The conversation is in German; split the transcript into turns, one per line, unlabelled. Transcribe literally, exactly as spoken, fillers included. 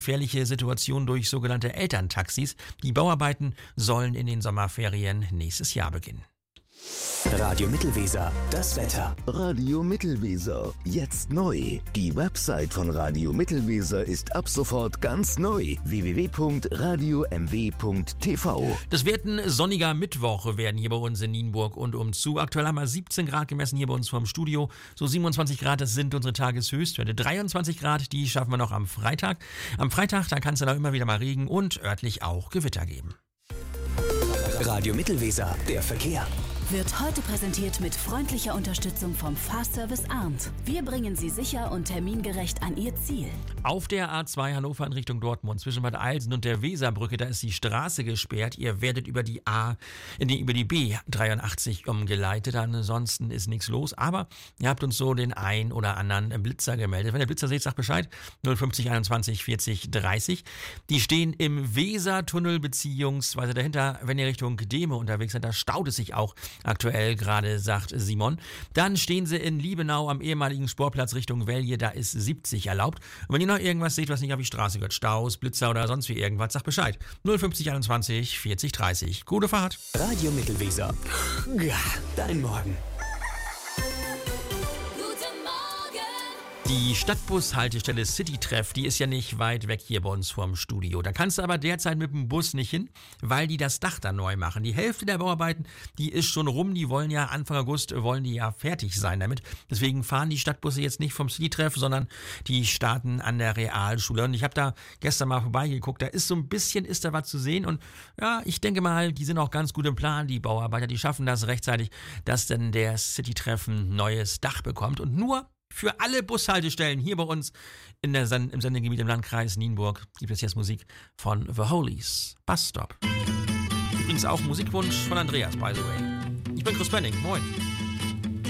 Gefährliche Situation durch sogenannte Elterntaxis. Die Bauarbeiten sollen in den Sommerferien nächstes Jahr beginnen.
Radio Mittelweser, das Wetter.
Radio Mittelweser, jetzt neu. Die Website von Radio Mittelweser ist ab sofort ganz neu. w w w punkt radio m w punkt t v.
Das wird ein sonniger Mittwoch werden hier bei uns in Nienburg und umzu. Aktuell haben wir siebzehn Grad gemessen hier bei uns vorm Studio. So siebenundzwanzig Grad, das sind unsere Tageshöchstwerte. dreiundzwanzig Grad, die schaffen wir noch am Freitag. Am Freitag, da kann es dann auch immer wieder mal Regen und örtlich auch Gewitter geben.
Radio Mittelweser, der Verkehr.
Wird heute präsentiert mit freundlicher Unterstützung vom Fahrservice Arndt. Wir bringen Sie sicher und termingerecht an Ihr Ziel.
Auf der A zwei Hannover in Richtung Dortmund zwischen Bad Eilsen und der Weserbrücke, da ist die Straße gesperrt. Ihr werdet über die A, nee, über die B dreiundachtzig umgeleitet. Ansonsten ist nichts los. Aber ihr habt uns so den ein oder anderen Blitzer gemeldet. Wenn ihr Blitzer seht, sagt Bescheid. null fünfzig einundzwanzig vierzig dreißig. Die stehen im Wesertunnel beziehungsweise dahinter, wenn ihr Richtung Dehme unterwegs seid, da staut es sich auch aktuell gerade, sagt Simon. Dann stehen sie in Liebenau am ehemaligen Sportplatz Richtung Velje, da ist siebzig erlaubt. Und wenn ihr noch irgendwas seht, was nicht auf die Straße gehört, Staus, Blitzer oder sonst wie irgendwas, sagt Bescheid. null fünfzig einundzwanzig vierzig dreißig. Gute Fahrt.
Radio Mittelweser. Ja, dein Morgen.
Die Stadtbushaltestelle Citytreff, die ist ja nicht weit weg hier bei uns vorm Studio. Da kannst du aber derzeit mit dem Bus nicht hin, weil die das Dach da neu machen. Die Hälfte der Bauarbeiten, die ist schon rum. Die wollen ja Anfang August, wollen die ja fertig sein damit. Deswegen fahren die Stadtbusse jetzt nicht vom Citytreff, sondern die starten an der Realschule. Und ich habe da gestern mal vorbeigeguckt. Da ist so ein bisschen, ist da was zu sehen. Und ja, ich denke mal, die sind auch ganz gut im Plan, die Bauarbeiter. Die schaffen das rechtzeitig, dass dann der Citytreff ein neues Dach bekommt. Und nur für alle Bushaltestellen hier bei uns in der Sen- im Sendegebiet im Landkreis Nienburg gibt es jetzt Musik von The Holies. Bus Stop. Übrigens auch Musikwunsch von Andreas, by the way. Ich bin Chris Benning. Moin.